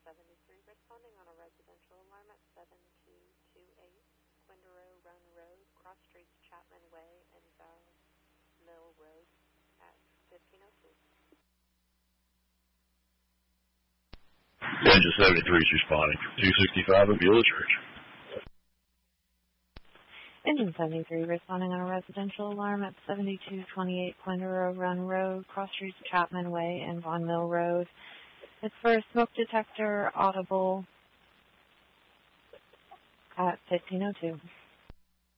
73 responding on a residential alarm at 7228 Quindaro Run Road, Cross Streets, Chapman Way, and Val Mill Road at 1502. Engine 73 is responding. 265 at Beulah Church. Engine 73 responding on a residential alarm at 7228 Quindaro Run Road, Cross Streets, Chapman Way, and Von Mill Road. It's for a smoke detector audible at 1502.